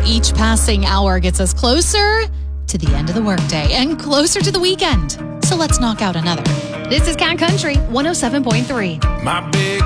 each passing hour gets us closer to the end of the workday and closer to the weekend. So let's knock out another. This is Cat Country 107.3. My big